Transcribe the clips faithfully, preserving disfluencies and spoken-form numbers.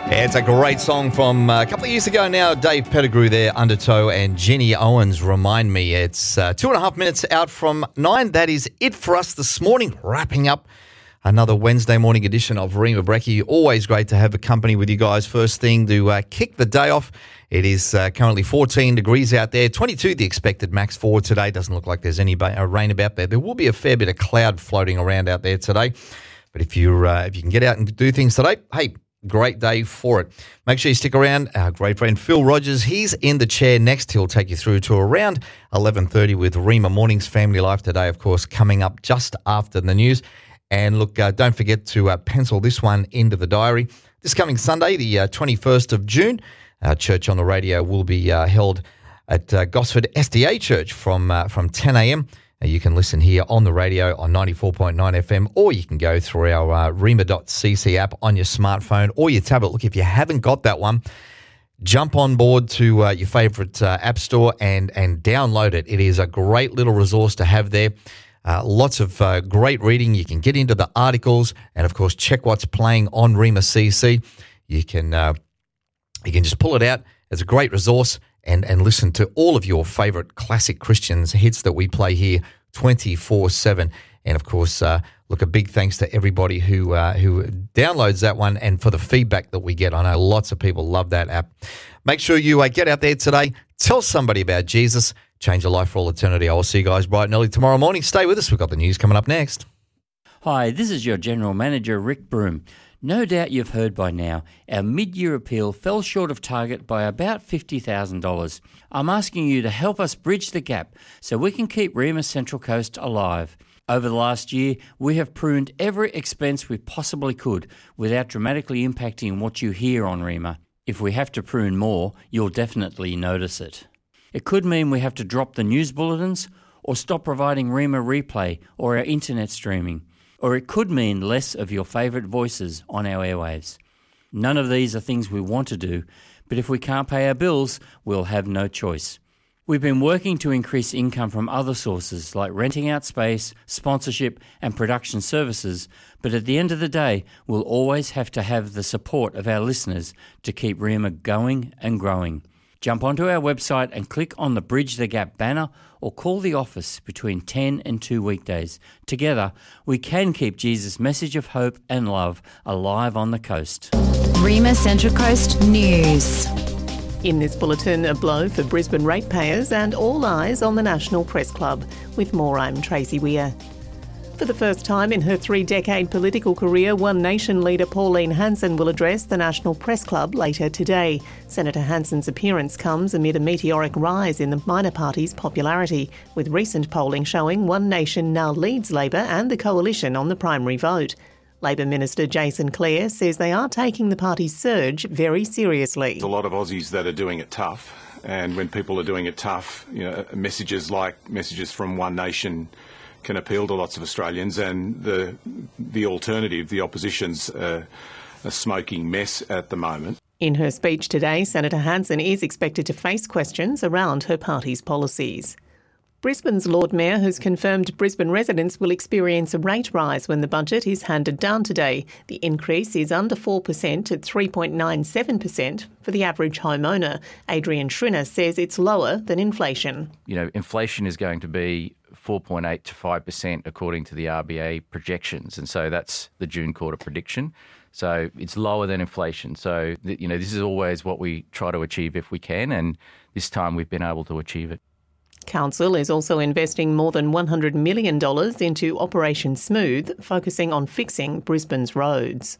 Yeah, it's a great song from uh, a couple of years ago now. Dave Pettigrew there, Undertow, and Jenny Owens, Remind Me. It's uh, two and a half minutes out from nine. That is it for us this morning. Wrapping up another Wednesday morning edition of Rima Brekkie. Always great to have a company with you guys. First thing to uh, kick the day off. It is uh, currently fourteen degrees out there. twenty-two the expected max for today. Doesn't look like there's any ba- uh, rain about there. There will be a fair bit of cloud floating around out there today. But if you uh, if you can get out and do things today, hey, great day for it. Make sure you stick around. Our great friend Phil Rogers, he's in the chair next. He'll take you through to around eleven thirty with Rima Mornings Family Life today, of course, coming up just after the news. And look, uh, don't forget to uh, pencil this one into the diary. This coming Sunday, the uh, twenty-first of June, our Church on the Radio will be uh, held at uh, Gosford S D A Church from uh, from ten a.m. Uh, you can listen here on the radio on ninety-four point nine F M, or you can go through our uh, rima dot c c app on your smartphone or your tablet. Look, if you haven't got that one, jump on board to uh, your favourite uh, app store and and download it. It is a great little resource to have there. Uh, lots of uh, great reading. You can get into the articles and, of course, check what's playing on Rima C C. You can uh, you can just pull it out. It's a great resource and, and listen to all of your favourite classic Christians hits that we play here twenty-four seven. And, of course, uh, look, a big thanks to everybody who uh, who downloads that one and for the feedback that we get. I know lots of people love that app. Make sure you uh, get out there today. Tell somebody about Jesus. Change your life for all eternity. I will see you guys bright and early tomorrow morning. Stay with us. We've got the news coming up next. Hi, this is your General Manager, Rick Broom. No doubt you've heard by now, our mid-year appeal fell short of target by about fifty thousand dollars. I'm asking you to help us bridge the gap so we can keep Rima Central Coast alive. Over the last year, we have pruned every expense we possibly could without dramatically impacting what you hear on Rima. If we have to prune more, you'll definitely notice it. It could mean we have to drop the news bulletins or stop providing Rima Replay or our internet streaming. Or it could mean less of your favourite voices on our airwaves. None of these are things we want to do, but if we can't pay our bills, we'll have no choice. We've been working to increase income from other sources like renting out space, sponsorship and production services, but at the end of the day, we'll always have to have the support of our listeners to keep Rima going and growing. Jump onto our website and click on the Bridge the Gap banner or call the office between ten and two weekdays. Together, we can keep Jesus' message of hope and love alive on the coast. Rima Central Coast News. In this bulletin, a blow for Brisbane ratepayers and all eyes on the National Press Club. With more, I'm Tracy Weir. For the first time in her three-decade political career, One Nation leader Pauline Hanson will address the National Press Club later today. Senator Hanson's appearance comes amid a meteoric rise in the minor party's popularity, with recent polling showing One Nation now leads Labor and the Coalition on the primary vote. Labor Minister Jason Clare says they are taking the party's surge very seriously. There's a lot of Aussies that are doing it tough, and when people are doing it tough, you know, messages like messages from One Nation can appeal to lots of Australians, and the the alternative, the opposition's uh, a smoking mess at the moment. In her speech today, Senator Hanson is expected to face questions around her party's policies. Brisbane's Lord Mayor has confirmed Brisbane residents will experience a rate rise when the budget is handed down today. The increase is under four percent at three point nine seven percent for the average homeowner. Adrian Schrinner says it's lower than inflation. You know, inflation is going to be four point eight to five percent according to the R B A projections. And so that's the June quarter prediction. So it's lower than inflation. So, you know, this is always what we try to achieve if we can. And this time we've been able to achieve it. Council is also investing more than one hundred million dollars into Operation Smooth, focusing on fixing Brisbane's roads.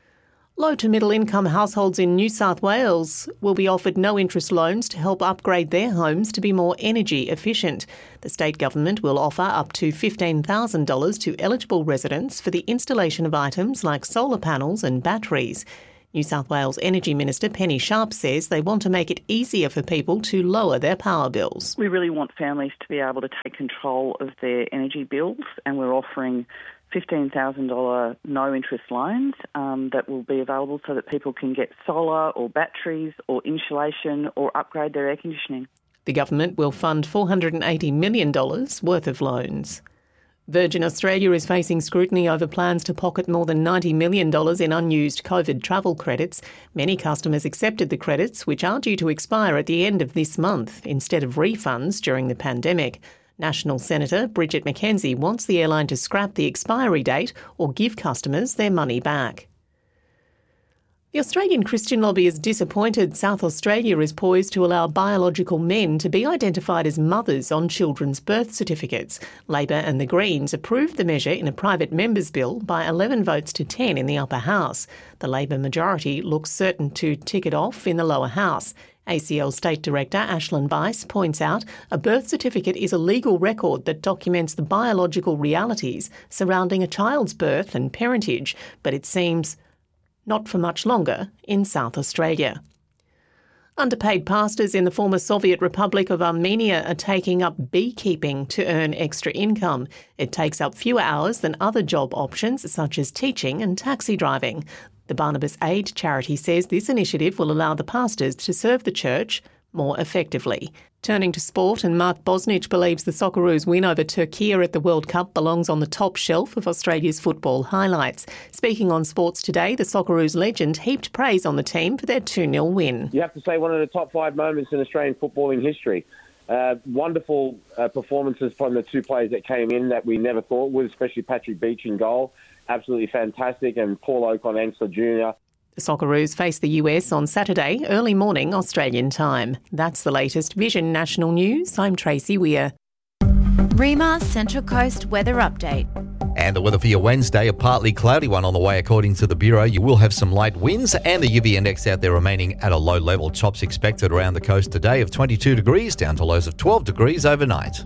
Low to middle income households in New South Wales will be offered no-interest loans to help upgrade their homes to be more energy efficient. The state government will offer up to fifteen thousand dollars to eligible residents for the installation of items like solar panels and batteries. New South Wales Energy Minister Penny Sharp says they want to make it easier for people to lower their power bills. We really want families to be able to take control of their energy bills, and we're offering fifteen thousand dollars no-interest loans um, that will be available so that people can get solar or batteries or insulation or upgrade their air conditioning. The government will fund four hundred eighty million dollars worth of loans. Virgin Australia is facing scrutiny over plans to pocket more than ninety million dollars in unused COVID travel credits. Many customers accepted the credits, which are due to expire at the end of this month, instead of refunds during the pandemic. National Senator Bridget McKenzie wants the airline to scrap the expiry date or give customers their money back. The Australian Christian Lobby is disappointed South Australia is poised to allow biological men to be identified as mothers on children's birth certificates. Labor and the Greens approved the measure in a private members' bill by eleven votes to ten in the upper house. The Labor majority looks certain to tick it off in the lower house. A C L State Director Ashlyn Bice points out a birth certificate is a legal record that documents the biological realities surrounding a child's birth and parentage, but it seems not for much longer in South Australia. Underpaid pastors in the former Soviet Republic of Armenia are taking up beekeeping to earn extra income. It takes up fewer hours than other job options such as teaching and taxi driving. The Barnabas Aid charity says this initiative will allow the pastors to serve the church more effectively. Turning to sport, and Mark Bosnich believes the Socceroos' win over Turkey at the World Cup belongs on the top shelf of Australia's football highlights. Speaking on Sports Today, the Socceroos legend heaped praise on the team for their two nil win. You have to say one of the top five moments in Australian footballing history. Uh, wonderful uh, performances from the two players that came in that we never thought would, especially Patrick Beach in goal. Absolutely fantastic, and Paul Okon-Ensler Junior The Socceroos face the U S on Saturday, early morning Australian time. That's the latest Vision National News. I'm Tracy Weir. Rima Central Coast weather update. And the weather for your Wednesday, a partly cloudy one on the way according to the Bureau. You will have some light winds and the U V index out there remaining at a low level. Tops expected around the coast today of twenty-two degrees down to lows of twelve degrees overnight.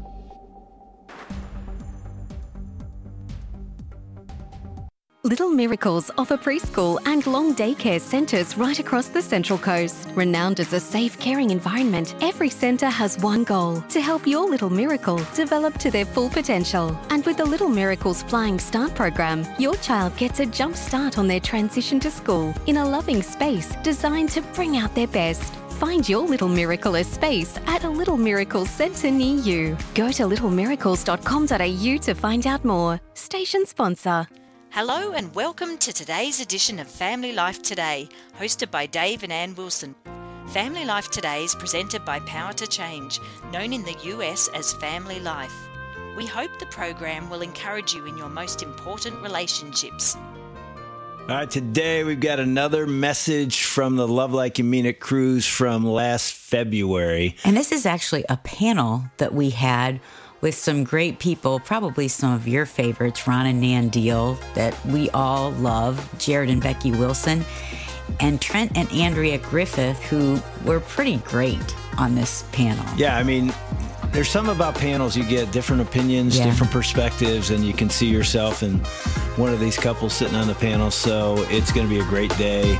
Little Miracles offer preschool and long daycare centres right across the Central Coast. Renowned as a safe, caring environment, every centre has one goal: to help your little miracle develop to their full potential. And with the Little Miracles Flying Start program, your child gets a jump start on their transition to school in a loving space designed to bring out their best. Find your Little Miracle space at a Little Miracles centre near you. Go to little miracles dot com dot a u to find out more. Station sponsor. Hello and welcome to today's edition of Family Life Today, hosted by Dave and Ann Wilson. Family Life Today is presented by Power to Change, known in the U S as Family Life. We hope the program will encourage you in your most important relationships. All right, today we've got another message from the Love Like You Mean It cruise from last February. And this is actually a panel that we had with some great people, probably some of your favorites, Ron and Nan Deal, that we all love, Jared and Becky Wilson, and Trent and Andrea Griffith, who were pretty great on this panel. Yeah, I mean, there's some about panels, you get different opinions, yeah. different perspectives, and you can see yourself in one of these couples sitting on the panel, so it's going to be a great day.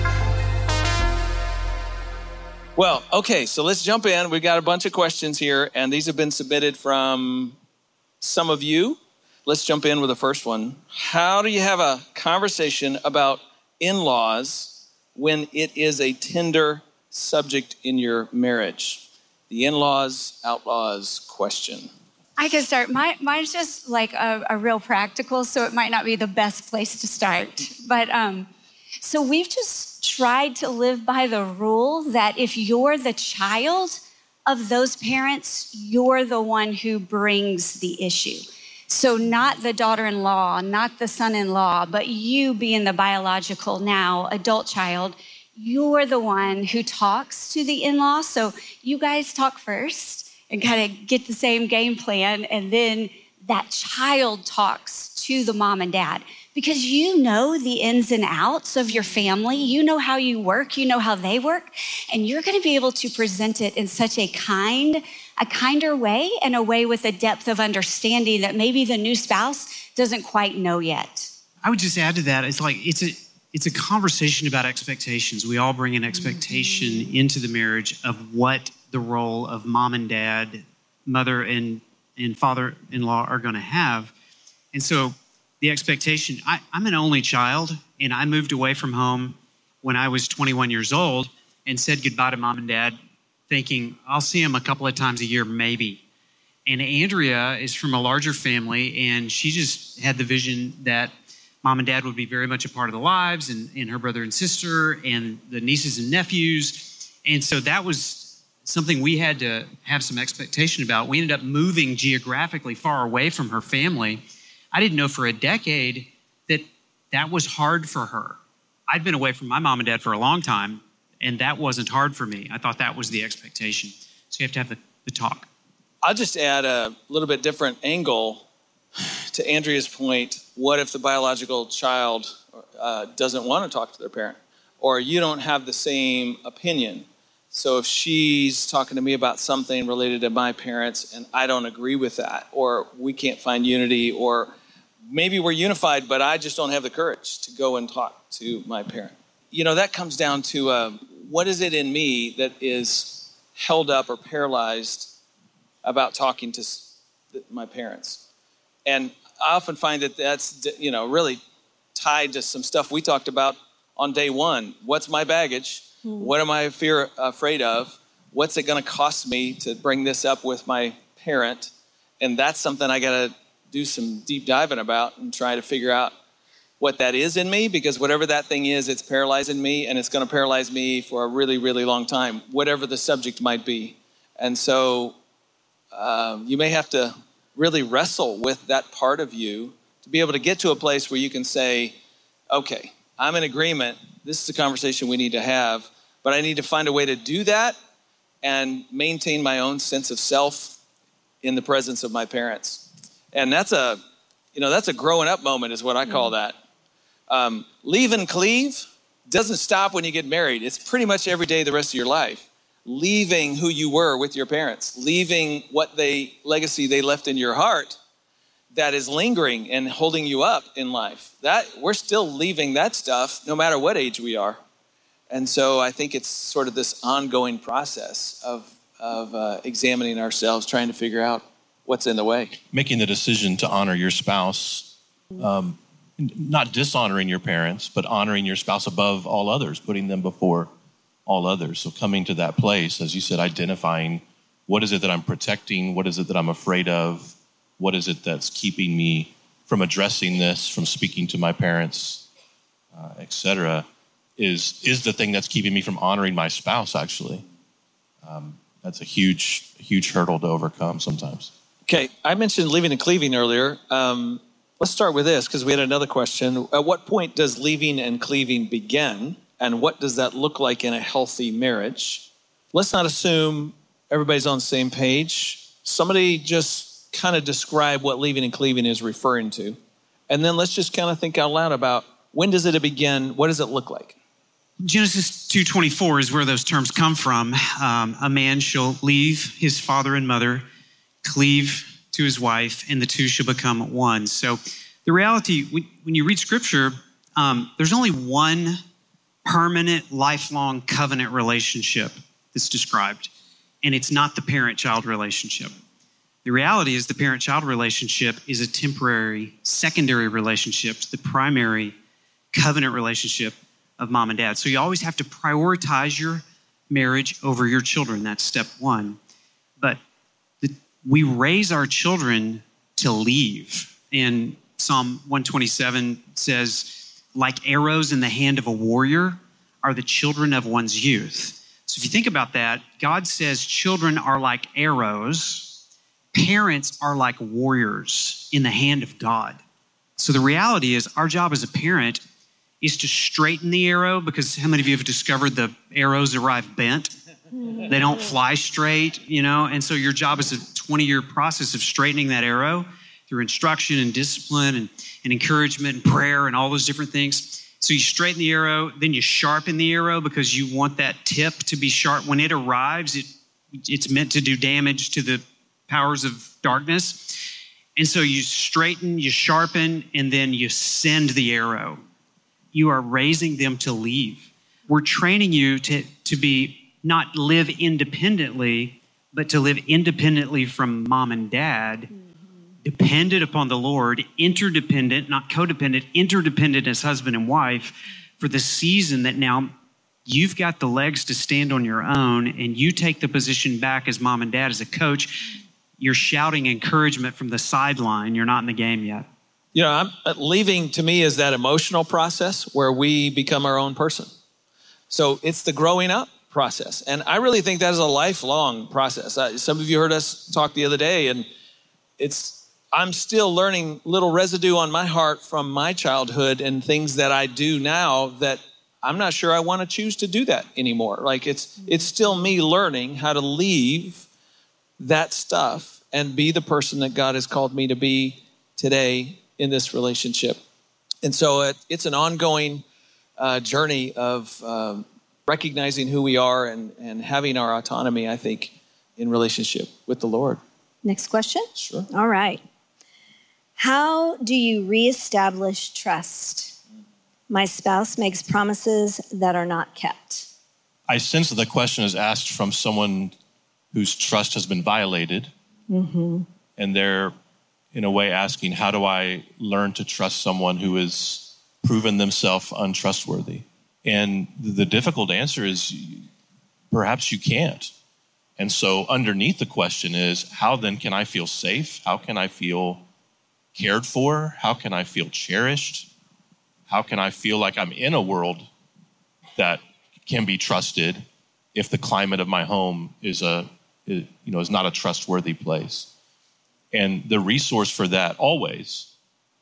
Well, okay, so let's jump in. We've got a bunch of questions here, and these have been submitted from some of you. Let's jump in with the first one. How do you have a conversation about in-laws when it is a tender subject in your marriage? The in-laws, outlaws question. I can start. My, mine's just like a, a real practical, so it might not be the best place to start. But um, so we've just tried to live by the rule that if you're the child of those parents, you're the one who brings the issue. So not the daughter-in-law, not the son-in-law, but you being the biological now adult child, you're the one who talks to the in-law. So you guys talk first and kind of get the same game plan, and then that child talks to the mom and dad. Because you know the ins and outs of your family. You know how you work. You know how they work. And you're going to be able to present it in such a kind, a kinder way, and a way with a depth of understanding that maybe the new spouse doesn't quite know yet. I would just add to that, it's like it's a it's a conversation about expectations. We all bring an expectation mm-hmm. into the marriage of what the role of mom and dad, mother and, and father-in-law are going to have. And so the expectation, I, I'm an only child, and I moved away from home when I was twenty-one years old and said goodbye to mom and dad, thinking I'll see them a couple of times a year, maybe. And Andrea is from a larger family, and she just had the vision that mom and dad would be very much a part of the lives, and, and her brother and sister and the nieces and nephews. And so that was something we had to have some expectation about. We ended up moving geographically far away from her family. I didn't know for a decade that that was hard for her. I'd been away from my mom and dad for a long time, and that wasn't hard for me. I thought that was the expectation. So you have to have the, the talk. I'll just add a little bit different angle to Andrea's point. What if the biological child uh, doesn't want to talk to their parent, or you don't have the same opinion? So if she's talking to me about something related to my parents and I don't agree with that, or we can't find unity, or maybe we're unified, but I just don't have the courage to go and talk to my parent. You know, that comes down to uh, what is it in me that is held up or paralyzed about talking to my parents. And I often find that that's, you know, really tied to some stuff we talked about on day one. What's my baggage? Mm. What am I fear, afraid of? What's it going to cost me to bring this up with my parent? And that's something I got to do some deep diving about and try to figure out what that is in me, because whatever that thing is, it's paralyzing me, and it's going to paralyze me for a really, really long time, whatever the subject might be. And so Um, you may have to really wrestle with that part of you to be able to get to a place where you can say, okay, I'm in agreement. This is a conversation we need to have, but I need to find a way to do that and maintain my own sense of self in the presence of my parents. And that's a, you know, that's a growing up moment is what I call that. Um, leave and cleave doesn't stop when you get married. It's pretty much every day the rest of your life. Leaving who you were with your parents, leaving what they legacy they left in your heart that is lingering and holding you up in life. That we're still leaving that stuff no matter what age we are. And so I think it's sort of this ongoing process of of uh, examining ourselves, trying to figure out what's in the way. Making the decision to honor your spouse, um, not dishonoring your parents, but honoring your spouse above all others, putting them before all others. So coming to that place, as you said, identifying what is it that I'm protecting, what is it that I'm afraid of, what is it that's keeping me from addressing this, from speaking to my parents, uh, et cetera, is is the thing that's keeping me from honoring my spouse, actually. Um, that's a huge, huge hurdle to overcome sometimes. Okay, I mentioned leaving and cleaving earlier. Um, let's start with this, because we had another question. At what point does leaving and cleaving begin? And what does that look like in a healthy marriage? Let's not assume everybody's on the same page. Somebody just kind of describe what leaving and cleaving is referring to. And then let's just kind of think out loud about when does it begin? What does it look like? Genesis two twenty-four is where those terms come from. Um, a man shall leave his father and mother, cleave to his wife, and the two shall become one. So the reality, when, when you read scripture, um, there's only one permanent, lifelong covenant relationship that's described, and it's not the parent-child relationship. The reality is the parent-child relationship is a temporary, secondary relationship to the primary covenant relationship of mom and dad. So you always have to prioritize your marriage over your children. That's step one. But the, we raise our children to leave. And Psalm one twenty-seven says, like arrows in the hand of a warrior are the children of one's youth. So if you think about that, God says children are like arrows. Parents are like warriors in the hand of God. So the reality is our job as a parent is to straighten the arrow, because how many of you have discovered the arrows arrive bent? They don't fly straight, you know? And so your job is a twenty-year process of straightening that arrow through instruction and discipline and, and encouragement and prayer and all those different things. So you straighten the arrow, then you sharpen the arrow because you want that tip to be sharp. When it arrives, it it's meant to do damage to the powers of darkness. And so you straighten, you sharpen, and then you send the arrow. You are raising them to leave. We're training you to, to be not live independently, but to live independently from mom and dad, dependent upon the Lord, interdependent, not codependent, interdependent as husband and wife for the season that now you've got the legs to stand on your own and you take the position back as mom and dad, as a coach. you're shouting encouragement from the sideline. You're not in the game yet. You know, I'm, leaving to me is that emotional process where we become our own person. So it's the growing up process. And I really think that is a lifelong process. Uh, some of you heard us talk the other day, and it's I'm still learning little residue on my heart from my childhood and things that I do now that I'm not sure I want to choose to do that anymore. Like it's it's still me learning how to leave that stuff and be the person that God has called me to be today in this relationship. And so it, it's an ongoing uh, journey of um, recognizing who we are and, and having our autonomy, I think, in relationship with the Lord. Next question? Sure. All right. How do you reestablish trust? My spouse makes promises that are not kept. I sense that the question is asked from someone whose trust has been violated. Mm-hmm. And they're, in a way, asking, how do I learn to trust someone who has proven themselves untrustworthy? And the difficult answer is perhaps you can't. And so underneath the question is, how then can I feel safe? How can I feel cared for? How can I feel cherished? How can I feel like I'm in a world that can be trusted if the climate of my home is a, is, you know, is not a trustworthy place? And the resource for that always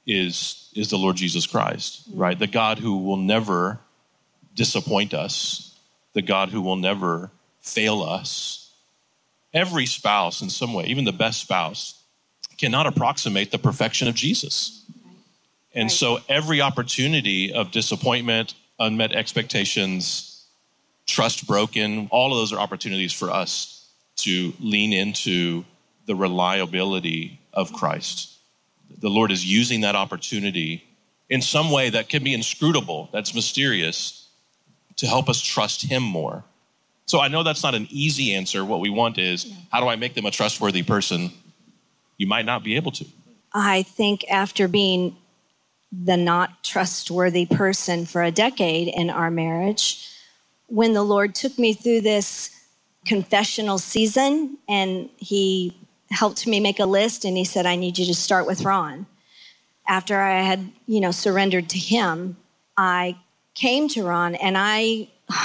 is, is the Lord Jesus Christ, right? The God who will never disappoint us, the God who will never fail us. Every spouse in some way, even the best spouse, cannot approximate the perfection of Jesus. And right. So every opportunity of disappointment, unmet expectations, trust broken, all of those are opportunities for us to lean into the reliability of Christ. The Lord is using that opportunity in some way that can be inscrutable, that's mysterious, to help us trust him more. So I know that's not an easy answer. What we want is, yeah. How do I make them a trustworthy person? You might not be able to. I think after being the not trustworthy person for a decade in our marriage, when the Lord took me through this confessional season and he helped me make a list and he said, I need you to start with Ron. After I had, you know, surrendered to him, I came to Ron and I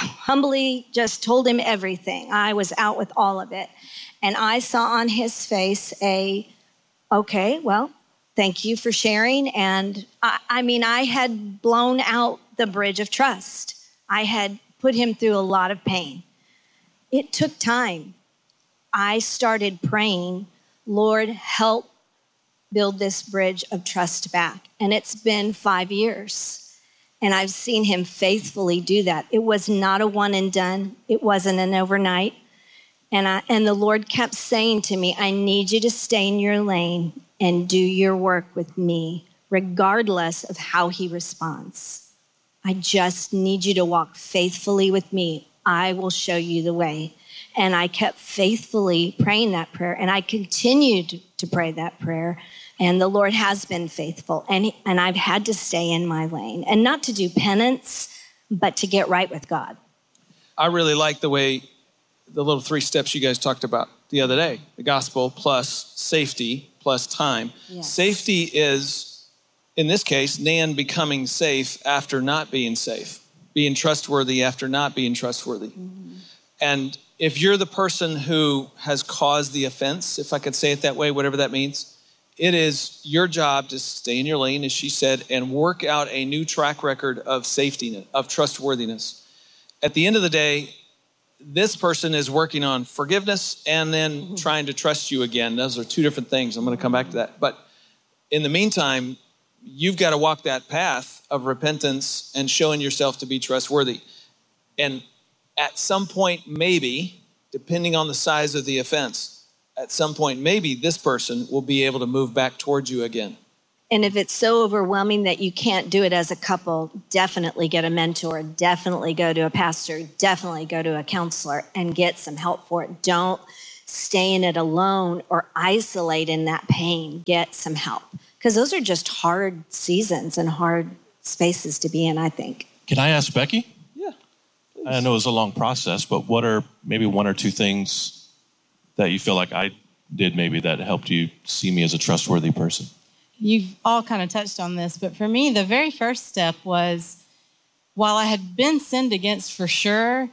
humbly just told him everything. I was out with all of it. And I saw on his face a, okay, well, thank you for sharing. And I, I mean, I had blown out the bridge of trust. I had put him through a lot of pain. It took time. I started praying, Lord, help build this bridge of trust back. And it's been five years. And I've seen him faithfully do that. It was not a one and done. It wasn't an overnight. And I, and the Lord kept saying to me, I need you to stay in your lane and do your work with me, regardless of how he responds. I just need you to walk faithfully with me. I will show you the way. And I kept faithfully praying that prayer. And I continued to pray that prayer. And the Lord has been faithful. And, he, and I've had to stay in my lane. And not to do penance, but to get right with God. I really like the way the little three steps you guys talked about the other day. The gospel plus safety plus time. Yes. Safety is, in this case, Nan becoming safe after not being safe. Being trustworthy after not being trustworthy. Mm-hmm. And if you're the person who has caused the offense, if I could say it that way, whatever that means, it is your job to stay in your lane, as she said, and work out a new track record of safety, of trustworthiness. At the end of the day, this person is working on forgiveness and then mm-hmm. trying to trust you again. Those are two different things. I'm going to come back to that. But in the meantime, you've got to walk that path of repentance and showing yourself to be trustworthy. And at some point, maybe, depending on the size of the offense, at some point, maybe this person will be able to move back towards you again. And if it's so overwhelming that you can't do it as a couple, definitely get a mentor, definitely go to a pastor, definitely go to a counselor and get some help for it. Don't stay in it alone or isolate in that pain. Get some help. Because those are just hard seasons and hard spaces to be in, I think. Can I ask Becky? Yeah. Please. I know it was a long process, but what are maybe one or two things that you feel like I did maybe that helped you see me as a trustworthy person? You've all kind of touched on this, but for me, the very first step was, while I had been sinned against for sure,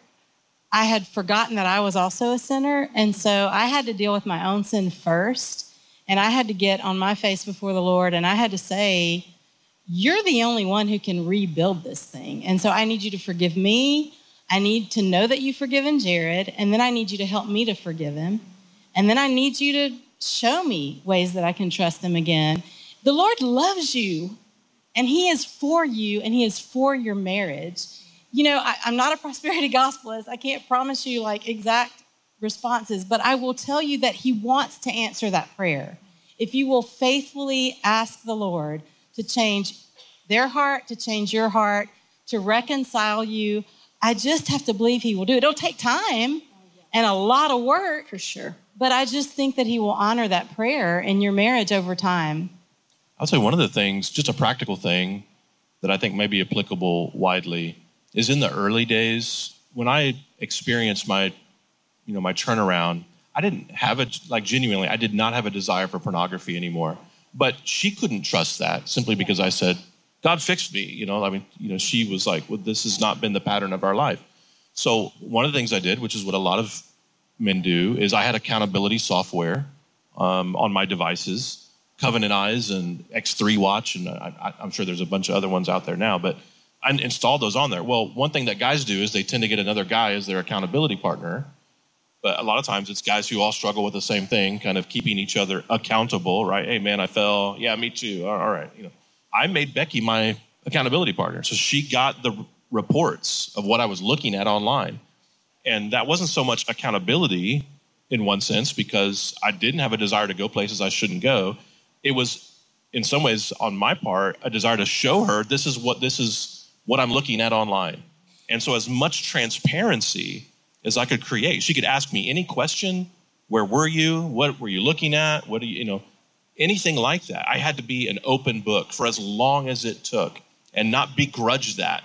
I had forgotten that I was also a sinner. And so I had to deal with my own sin first. And I had to get on my face before the Lord. And I had to say, you're the only one who can rebuild this thing. And so I need you to forgive me. I need to know that you've forgiven Jared. And then I need you to help me to forgive him. And then I need you to show me ways that I can trust him again. The Lord loves you. And he is for you. And he is for your marriage. You know, I, I'm not a prosperity gospelist. I can't promise you like exact responses, but I will tell you that he wants to answer that prayer. If you will faithfully ask the Lord to change their heart, to change your heart, to reconcile you, I just have to believe he will do it. It'll take time and a lot of work. For sure. But I just think that he will honor that prayer in your marriage over time. I'll say one of the things, just a practical thing that I think may be applicable widely, is in the early days, when I experienced my, you know, my turnaround, I didn't have a, like genuinely, I did not have a desire for pornography anymore. But she couldn't trust that simply because I said, God fixed me. You know, I mean, you know, she was like, well, this has not been the pattern of our life. So one of the things I did, which is what a lot of men do, is I had accountability software um, on my devices, Covenant Eyes and X three Watch, and I, I'm sure there's a bunch of other ones out there now, but I installed those on there. Well, one thing that guys do is they tend to get another guy as their accountability partner. But a lot of times it's guys who all struggle with the same thing, kind of keeping each other accountable, right? Hey, man, I fell. Yeah, me too. All right. You know, I made Becky my accountability partner. So she got the reports of what I was looking at online. And that wasn't so much accountability in one sense, because I didn't have a desire to go places I shouldn't go. It was, in some ways, on my part, a desire to show her this is what this is what I'm looking at online. And so as much transparency as I could create, she could ask me any question. Where were you? What were you looking at? What do you, you know, anything like that. I had to be an open book for as long as it took and not begrudge that.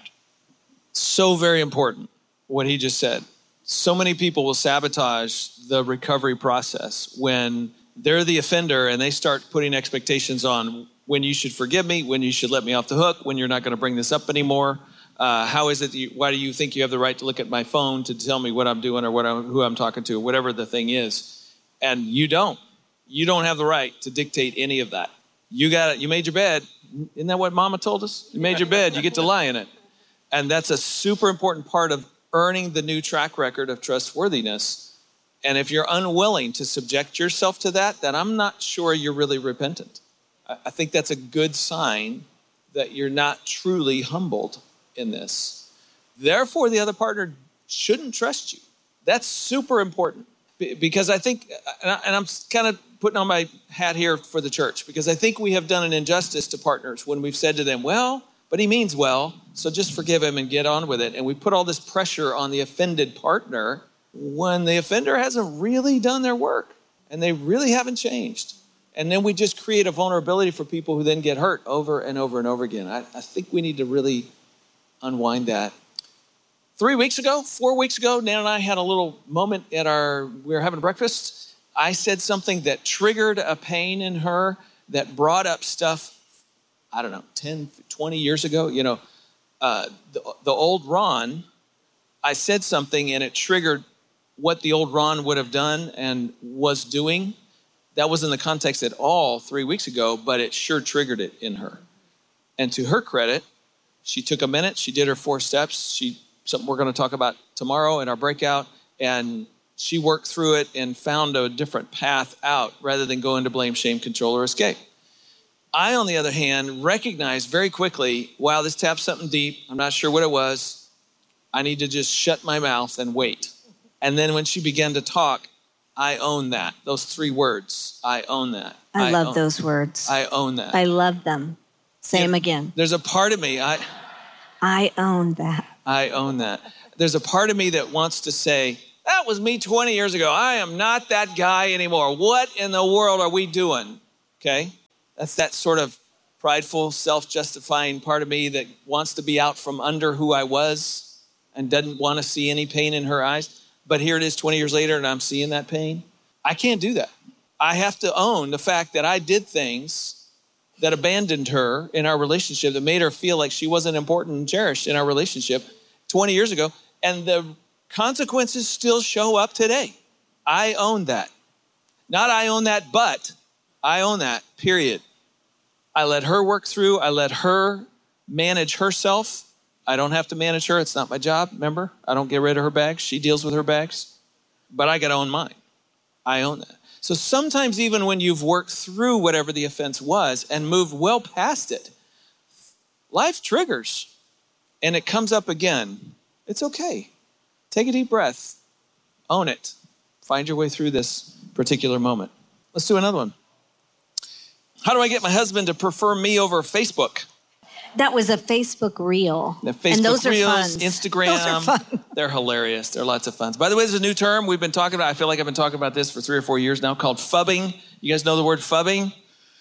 So very important, what he just said. So many people will sabotage the recovery process when they're the offender and they start putting expectations on when you should forgive me, when you should let me off the hook, when you're not going to bring this up anymore. Uh, how is it that you, why do you think you have the right to look at my phone to tell me what I'm doing or what I'm, who I'm talking to, whatever the thing is? And you don't. You don't have the right to dictate any of that. You got it. You made your bed. Isn't that what Mama told us? You made your bed. You get to lie in it. And that's a super important part of earning the new track record of trustworthiness. And if you're unwilling to subject yourself to that, then I'm not sure you're really repentant. I think that's a good sign that you're not truly humbled in this. Therefore, the other partner shouldn't trust you. That's super important, because I think, and I'm kind of putting on my hat here for the church, because I think we have done an injustice to partners when we've said to them, well, but he means well, so just forgive him and get on with it. And we put all this pressure on the offended partner when the offender hasn't really done their work and they really haven't changed. And then we just create a vulnerability for people who then get hurt over and over and over again. I, I think we need to really unwind that. Three weeks ago, four weeks ago, Nan and I had a little moment at our, we were having breakfast. I said something that triggered a pain in her that brought up stuff, I don't know, ten, twenty years ago. You know, uh, the, the old Ron, I said something and it triggered what the old Ron would have done and was doing. That wasn't the context at all three weeks ago, but it sure triggered it in her. And to her credit, she took a minute, she did her four steps, she something we're going to talk about tomorrow in our breakout, and she worked through it and found a different path out rather than go into blame, shame, control, or escape. I, on the other hand, recognized very quickly, wow, this tapped something deep. I'm not sure what it was. I need to just shut my mouth and wait. And then when she began to talk, I own that. Those three words, I own that. I, I love own, those words. I own that. I love them. Say them again. There's a part of me, I... I own that. I own that. There's a part of me that wants to say, that was me twenty years ago. I am not that guy anymore. What in the world are we doing? Okay? That's that sort of prideful, self-justifying part of me that wants to be out from under who I was and doesn't want to see any pain in her eyes. But here it is twenty years later and I'm seeing that pain. I can't do that. I have to own the fact that I did things that abandoned her in our relationship, that made her feel like she wasn't important and cherished in our relationship twenty years ago. And the consequences still show up today. I own that. Not I own that, but I own that, period. I let her work through. I let her manage herself. I don't have to manage her. It's not my job, remember? I don't get rid of her bags. She deals with her bags. But I got to own mine. I own that. So sometimes even when you've worked through whatever the offense was and moved well past it, life triggers and it comes up again. It's okay. Take a deep breath. Own it. Find your way through this particular moment. Let's do another one. How do I get my husband to prefer me over Facebook? That was a Facebook reel. The Facebook and those Reels, are fun. Instagram, Those are fun. They're hilarious. They're lots of fun. By the way, there's a new term we've been talking about. I feel like I've been talking about this for three or four years now called phubbing. You guys know the word phubbing?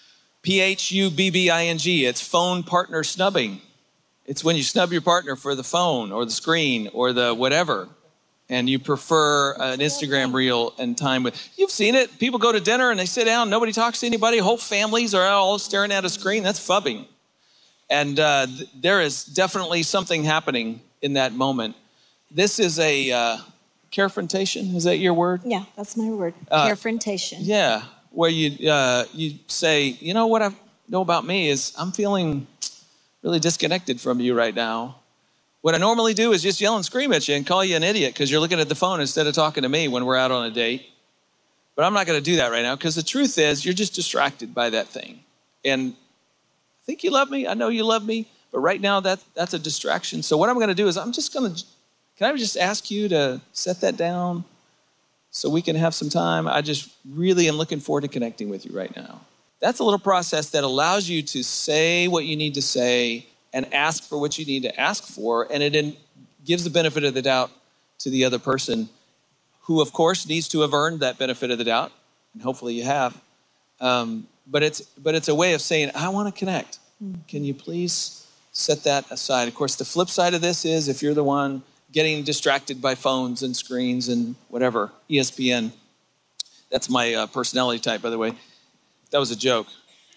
P H U B B I N G. It's phone partner snubbing. It's when you snub your partner for the phone or the screen or the whatever, and you prefer an Instagram reel and time with. You've seen it. People go to dinner and they sit down. Nobody talks to anybody. Whole families are all staring at a screen. That's phubbing. And uh, th- there is definitely something happening in that moment. This is a uh, carefrontation. Is that your word? Yeah, that's my word. Uh, Carefrontation. Yeah, where you uh, you say, you know what I know about me is I'm feeling really disconnected from you right now. What I normally do is just yell and scream at you and call you an idiot because you're looking at the phone instead of talking to me when we're out on a date. But I'm not going to do that right now because the truth is you're just distracted by that thing. And I think you love me. I know you love me. But right now that that's a distraction. So what I'm going to do is I'm just going to, can I just ask you to set that down so we can have some time? I just really am looking forward to connecting with you right now. That's a little process that allows you to say what you need to say and ask for what you need to ask for. And it in, gives the benefit of the doubt to the other person who, of course, needs to have earned that benefit of the doubt. And hopefully you have. Um, but it's but it's a way of saying, I want to connect. Can you please set that aside? Of course, the flip side of this is if you're the one getting distracted by phones and screens and whatever, E S P N. That's my uh, personality type, by the way. That was a joke.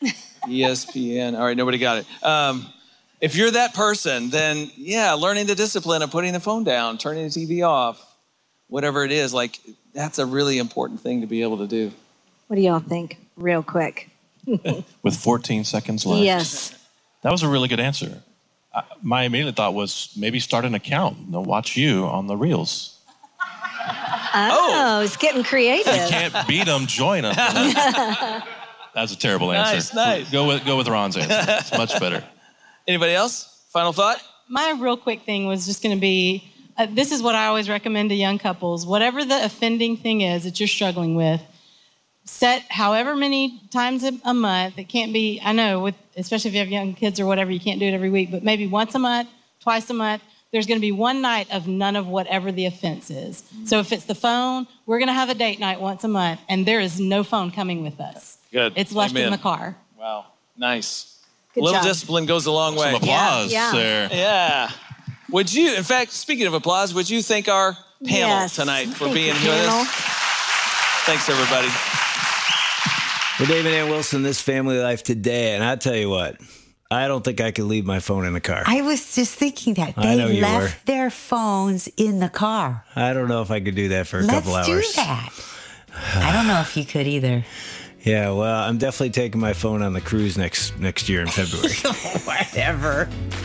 E S P N. All right, nobody got it. Um, if you're that person, then yeah, learning the discipline of putting the phone down, turning the T V off, whatever it is, like that's a really important thing to be able to do. What do y'all think? Real quick. With fourteen seconds left. Yes. That was a really good answer. Uh, my immediate thought was maybe start an account. They'll watch you on the reels. Oh, it's getting creative. You can't beat them, join them. That's a terrible answer. Nice, nice. Go with go with Ron's answer. It's much better. Anybody else? Final thought? My real quick thing was just going to be, uh, this is what I always recommend to young couples. Whatever the offending thing is that you're struggling with, set however many times a, a month. It can't be, I know, with especially if you have young kids or whatever, you can't do it every week, but maybe once a month, twice a month. There's going to be one night of none of whatever the offense is. So if it's the phone, we're going to have a date night once a month, and there is no phone coming with us. Good. It's left Amen. in the car. Wow. Nice. Good a little job. discipline goes a long way. Some applause Yeah, yeah. there. Yeah. Would you, in fact, speaking of applause, would you thank our panel Yes. tonight for Thank being you, here with panel. us? Thanks, everybody. Well, David Ann Wilson, this family life today, and I tell you what, I don't think I could leave my phone in the car. I was just thinking that. I know They you left were. their phones in the car. I don't know if I could do that for a Let's couple hours. do that. I don't know if you could either. Yeah, well, I'm definitely taking my phone on the cruise next next year in February. Whatever.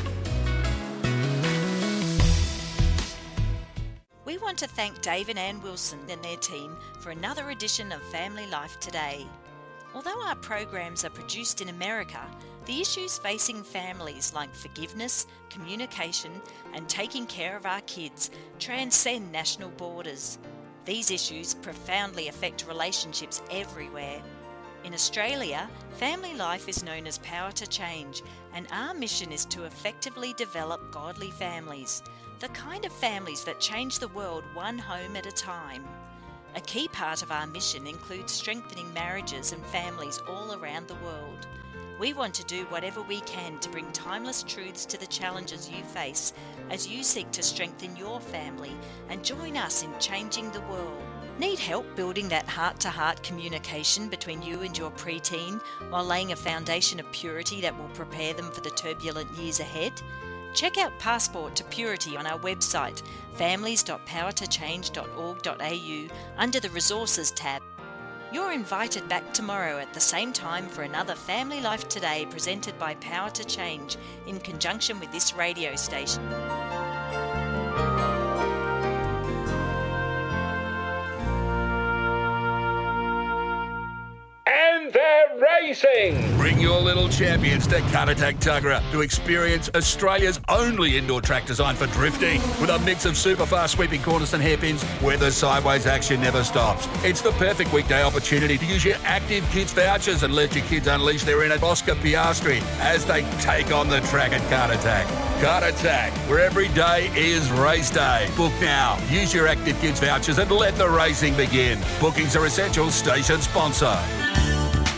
We want to thank Dave and Ann Wilson and their team for another edition of Family Life Today. Although our programs are produced in America, the issues facing families like forgiveness, communication, and taking care of our kids transcend national borders. These issues profoundly affect relationships everywhere. In Australia, Family Life is known as Power to Change, and our mission is to effectively develop godly families, the kind of families that change the world one home at a time. A key part of our mission includes strengthening marriages and families all around the world. We want to do whatever we can to bring timeless truths to the challenges you face as you seek to strengthen your family and join us in changing the world. Need help building that heart-to-heart communication between you and your preteen while laying a foundation of purity that will prepare them for the turbulent years ahead? Check out Passport to Purity on our website, families dot power to change dot org dot a u, under the Resources tab. You're invited back tomorrow at the same time for another Family Life Today presented by Power to Change in conjunction with this radio station. And they're racing! Bring your little champions to Caratak Tuggerah to experience Australia's only indoor track designed for drifting, with a mix of super fast sweeping corners and hairpins where the sideways action never stops. It's the perfect weekday opportunity to use your Active Kids vouchers and let your kids unleash their inner Oscar Piastri as they take on the track at Caratak. Caratak, where every day is race day. Book now. Use your Active Kids vouchers and let the racing begin. Bookings are essential. Station sponsor.